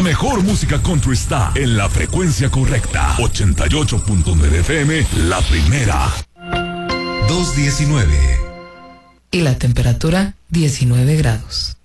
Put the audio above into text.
La mejor música country está en la frecuencia correcta. 88.9 FM, la primera. 219. Y la temperatura, 19 grados.